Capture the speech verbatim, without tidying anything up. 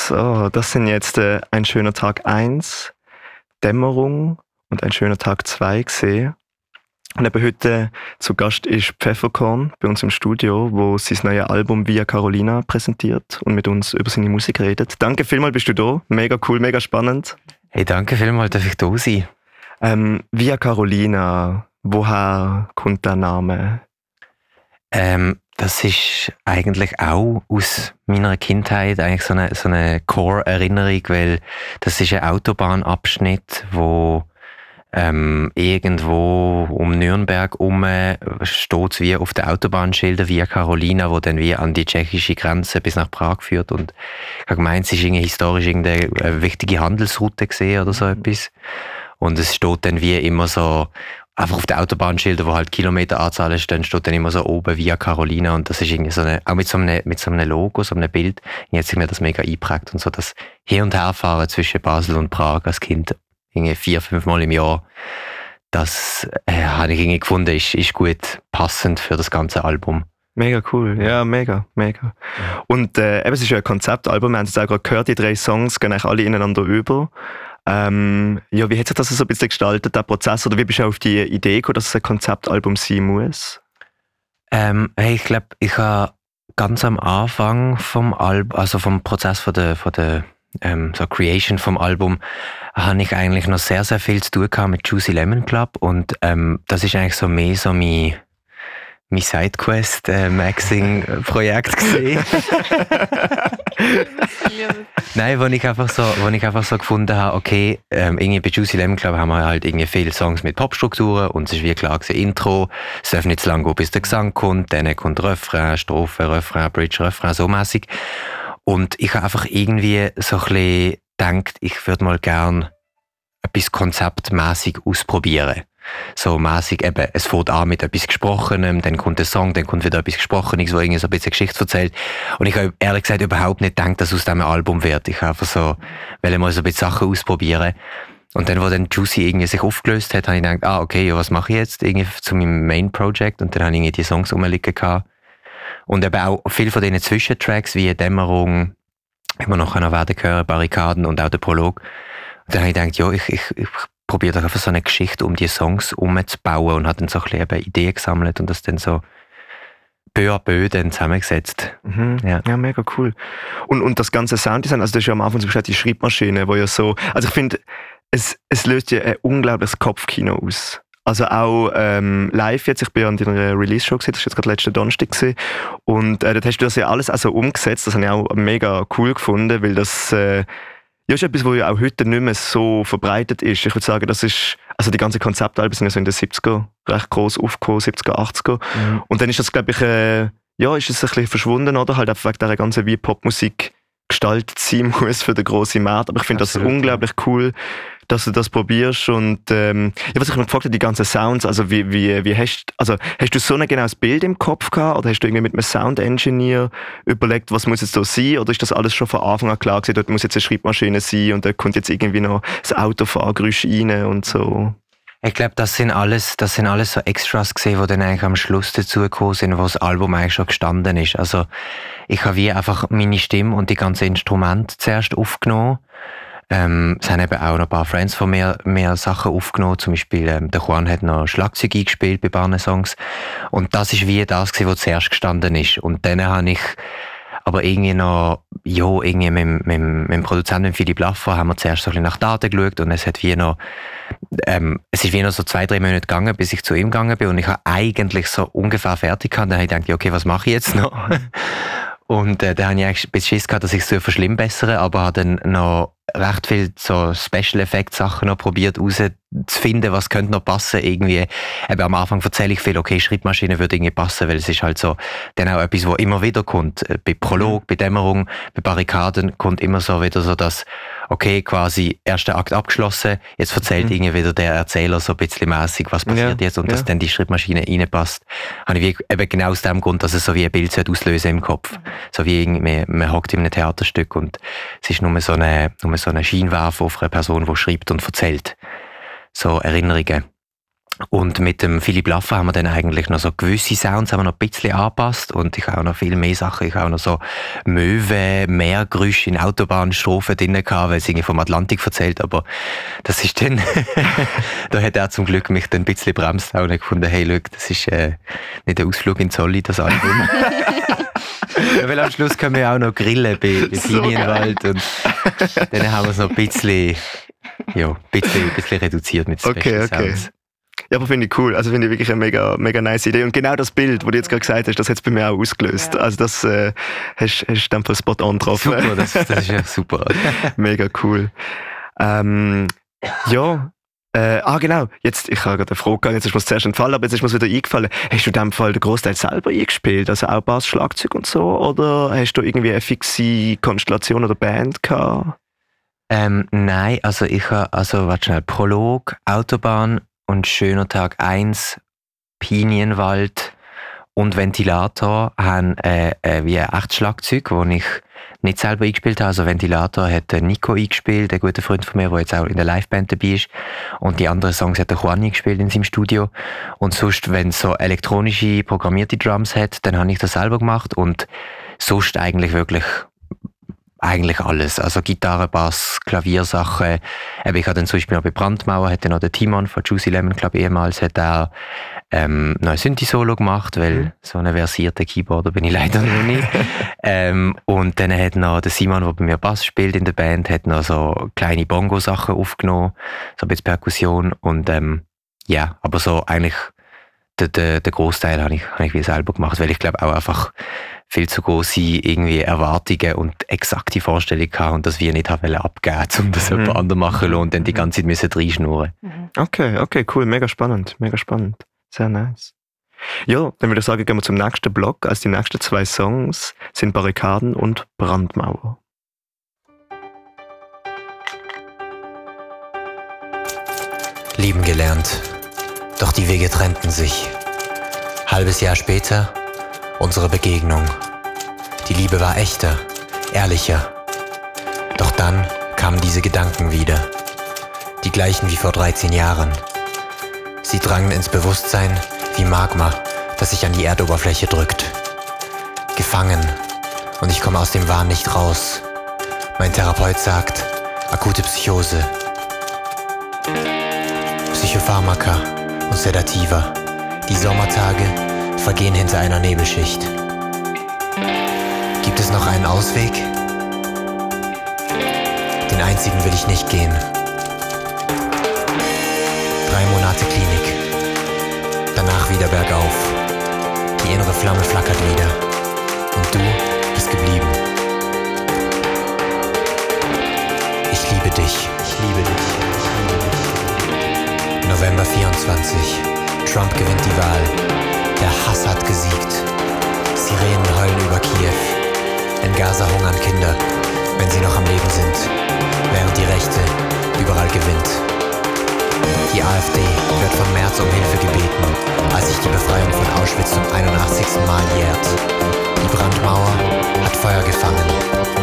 So, das sind jetzt äh, ein schöner Tag eins, Dämmerung und ein schöner Tag zwei gesehen. Und eben heute zu Gast ist Pfefferkorn bei uns im Studio, wo sein neues Album Via Carolina präsentiert und mit uns über seine Musik redet. Danke vielmals, bist du da. Mega cool, mega spannend. Hey, danke vielmals, darf ich da sein? Ähm, Via Carolina, woher kommt der Name? Ähm, das ist eigentlich auch aus meiner Kindheit eigentlich so eine, so eine Core-Erinnerung, weil das ist ein Autobahnabschnitt, wo ähm, irgendwo um Nürnberg herum steht wie auf der Autobahnschilder Via Carolina, wo dann wie an die tschechische Grenze bis nach Prag führt. Und ich habe gemeint, es ist irgendwie historisch irgendeine wichtige Handelsroute gesehen oder so etwas. Und es steht dann wie immer so einfach auf der Autobahnschilder, wo halt Kilometeranzahl ist, dann steht dann immer so oben Via Carolina und das ist irgendwie so eine, auch mit so einem, mit so einem Logo, so einem Bild, jetzt hat sich mir das mega eingeprägt und so das Hin- und Herfahren zwischen Basel und Prag als Kind, irgendwie vier, fünf Mal im Jahr, das äh, habe ich irgendwie gefunden, ist, ist gut passend für das ganze Album. Mega cool, ja, mega, mega. Und äh, eben, es ist ja ein Konzeptalbum, wir haben es auch gerade gehört, die drei Songs gehen eigentlich alle ineinander über. Ähm, ja, wie hat sich das so ein bisschen gestaltet, der Prozess? Oder wie bist du auf die Idee gekommen, dass es ein Konzeptalbum sein muss? Ähm, hey, ich glaube, ich habe ganz am Anfang vom Album, also vom Prozess von der, von der ähm, so Creation vom Album, habe ich eigentlich noch sehr, sehr viel zu tun gehabt mit Juicy Lemon Club und ähm, das ist eigentlich so mehr so mein mein Sidequest-Maxing-Projekt gesehen. Nein, wo ich einfach so, wo ich einfach so gefunden habe, okay, ähm, irgendwie bei Juicy Lemon Club haben wir halt irgendwie viele Songs mit Popstrukturen und es ist wie klar gewesen, Intro, es darf nicht zu lang gehen, bis der Gesang kommt, dann kommt Refrain, Strophe, Refrain, Bridge, Refrain, so mäßig. Und ich habe einfach irgendwie so ein bisschen gedacht, ich würde mal gern etwas konzeptmäßig ausprobieren. So mäßig eben, es fängt an mit etwas Gesprochenem, dann kommt der Song, dann kommt wieder etwas Gesprochenes, wo irgendwie so ein bisschen Geschichte erzählt. Und ich habe ehrlich gesagt überhaupt nicht gedacht, dass aus diesem Album wird. Ich habe einfach so, will mal so ein bisschen Sachen ausprobieren. Und dann, wo dann Juicy irgendwie sich aufgelöst hat, habe ich gedacht, ah, okay, ja, was mache ich jetzt irgendwie zu meinem Main-Project? Und dann habe ich irgendwie die Songs rumliegen gehabt. Und eben auch viel von diesen Zwischentracks, wie Dämmerung, immer noch werden hören, Barrikaden und auch der Prolog. Und dann habe ich gedacht, ja, ich, ich, ich probiere doch einfach so eine Geschichte um die Songs umzubauen und hat dann so ein bisschen Ideen gesammelt und das dann so peu à peu dann zusammengesetzt. Mhm. Ja. ja, mega cool. Und, und das ganze Sounddesign, also das ist ja am Anfang so gesagt, die Schreibmaschine, wo ja so, also ich finde, es, es löst ja ein unglaubliches Kopfkino aus. Also auch ähm, live jetzt, ich bin ja an deiner Release-Show gesehen, das war jetzt gerade letzten Donnerstag gewesen. Und äh, dort hast du das ja alles also umgesetzt, das habe ich auch mega cool gefunden, weil das äh, ja, ist etwas, was ja auch heute nicht mehr so verbreitet ist. Ich würde sagen, das ist, also die ganzen Konzeptalben sind ja so in den siebziger recht gross aufgekommen, siebziger, achtziger. Mhm. Und dann ist das, glaube ich, äh, ja, ist es ein bisschen verschwunden, oder? Halt einfach wegen dieser ganzen, wie Popmusik gestaltet sein muss für den grossen Markt. Aber ich finde das unglaublich cool, dass du das probierst. Und ähm, ja, was ich mich gefragt habe, die ganzen Sounds, also wie, wie, wie hast, also hast du so ein genaues Bild im Kopf gehabt oder hast du irgendwie mit einem Sound-Engineer überlegt, was muss jetzt so sein? Oder ist das alles schon von Anfang an klar gewesen, dort muss jetzt eine Schreibmaschine sein und da kommt jetzt irgendwie noch das Autofahrgeräusch rein und so? Ich glaube, das sind alles, das sind alles so Extras gesehen, die dann eigentlich am Schluss dazugekommen sind, wo das Album eigentlich schon gestanden ist. Also ich habe wie einfach meine Stimme und die ganzen Instrumente zuerst aufgenommen. Ähm, es haben eben auch noch ein paar Friends von mir mehr Sachen aufgenommen. Zum Beispiel ähm, der Juan hat noch Schlagzeug eingespielt bei ein paar Songs. Und das ist wie das gewesen, was zuerst gestanden ist. Und dann habe ich aber irgendwie noch, ja, irgendwie mit, mit, mit dem Produzenten Philipp Laffer haben wir zuerst so ein bisschen nach Daten geschaut und es hat wie noch, ähm, es ist wie noch so zwei, drei Monate gegangen, bis ich zu ihm gegangen bin und ich habe eigentlich so ungefähr fertig gehabt. Dann habe ich gedacht, okay, was mache ich jetzt noch? Und äh, dann habe ich eigentlich ein bisschen Schiss gehabt, dass ich es verschlimmbessere, aber habe dann noch recht viel so Special Effect Sachen noch probiert herauszufinden, was könnte noch passen irgendwie. Eben am Anfang erzähle ich viel, okay, Schreibmaschine würde irgendwie passen, weil es ist halt so dann auch etwas, was immer wieder kommt. Bei Prolog, bei Dämmerung, bei Barrikaden kommt immer so wieder so das, okay, quasi erster Akt abgeschlossen, jetzt erzählt mhm. irgendwie wieder der Erzähler so ein bisschen mäßig, was passiert ja, jetzt und ja. dass dann die Schreibmaschine reinpasst. Habe ich eben genau aus dem Grund, dass es so wie ein Bild auslösen im Kopf. Mhm. So wie irgendwie, man hockt in einem Theaterstück und es ist nur so eine, nur so eine Scheinwerfer auf eine Person, die schreibt und erzählt. So Erinnerungen. Und mit dem Philipp Laffer haben wir dann eigentlich noch so gewisse Sounds haben wir noch ein bisschen angepasst und ich habe auch noch viel mehr Sachen. Ich habe auch noch so Möwen, Meergeräusche in Autobahnstrophen drin gehabt, weil es irgendwie vom Atlantik erzählt, aber das ist dann, da hat er zum Glück mich dann ein bisschen bremst und gefunden, hey, schau, das ist äh, nicht ein Ausflug in Zolli, das Album. Ja, weil am Schluss können wir auch noch grillen bei, bei So Pinienwald und dann haben wir es noch ein bisschen, ja, ein bisschen, ein bisschen reduziert mit Special Okay, okay. Sounds. Ja, aber finde ich cool. Also finde ich wirklich eine mega, mega nice Idee. Und genau das Bild, das du jetzt gerade gesagt hast, das hat es bei mir auch ausgelöst. Ja. Also das äh, hast du dann für Spot on getroffen. Super, das, das ist ja super. Mega cool. Ähm, ja, äh, ah genau, jetzt, ich habe gerade eine Frage gehabt, jetzt ist mir zuerst entfallen, aber jetzt ist mir wieder eingefallen. Hast du in dem Fall den Großteil selber eingespielt, also auch Bass, Schlagzeug und so, oder hast du irgendwie eine fixe Konstellation oder Band gehabt? Ähm, nein, also ich habe, also warte schnell, Prolog, Autobahn und Schöner Tag eins, Pinienwald und Ventilator haben äh, äh, wie ein echtes Schlagzeug, das ich nicht selber eingespielt habe. Also Ventilator hat der Nico eingespielt, ein guter Freund von mir, der jetzt auch in der Liveband dabei ist. Und die anderen Songs hat der Juan eingespielt in seinem Studio. Und sonst, wenn es so elektronische, programmierte Drums hat, dann habe ich das selber gemacht. Und sonst eigentlich wirklich eigentlich alles. Also Gitarre, Bass, Klaviersachen. Eben, ich habe dann zum Beispiel noch bei Brandmauer, hat dann noch der Timon von Juicy Lemon, glaube ich, ehemals, hat auch ähm, noch ein Synthi-Solo gemacht, weil mhm. so einen versierten Keyboarder bin ich leider noch nicht. ähm, und dann hat noch der Simon, der bei mir Bass spielt in der Band, hat noch so kleine Bongo-Sachen aufgenommen, so ein bisschen Perkussion und ähm, ja, aber so eigentlich den, den, den Großteil habe ich, habe ich wie selber gemacht, weil ich glaube auch einfach viel zu große irgendwie Erwartungen und exakte Vorstellungen hatte und das wir nicht haben abgeben, um das Mhm. jemand anderes machen und dann die ganze Zeit müssen reinschnurren. Okay, okay, cool, mega spannend, mega spannend. Sehr nice. Ja, dann würde ich sagen, gehen wir zum nächsten Block. Also die nächsten zwei Songs sind Barrikaden und Brandmauer. Lieben gelernt, doch die Wege trennten sich. Halbes Jahr später unsere Begegnung. Die Liebe war echter, ehrlicher. Doch dann kamen diese Gedanken wieder. Die gleichen wie vor dreizehn Jahren. Sie drangen ins Bewusstsein wie Magma, das sich an die Erdoberfläche drückt. Gefangen und ich komme aus dem Wahn nicht raus. Mein Therapeut sagt, akute Psychose. Psychopharmaka und Sedativa. Die Sommertage vergehen hinter einer Nebelschicht. Gibt es noch einen Ausweg? Den einzigen will ich nicht gehen. Drei Monate Klinik. Danach wieder bergauf. Die innere Flamme flackert wieder. Und du bist geblieben. Ich liebe dich. Ich liebe dich. Ich liebe dich. November vierundzwanzig. Trump gewinnt die Wahl. Der Hass hat gesiegt. Sirenen heulen über Kiew. In Gaza hungern Kinder, wenn sie noch am Leben sind. Während die Rechte überall gewinnt. Die AfD wird von Merz um Hilfe gebeten, als sich die Befreiung von Auschwitz zum einundachtzigsten Mal jährt. Die Brandmauer hat Feuer gefangen.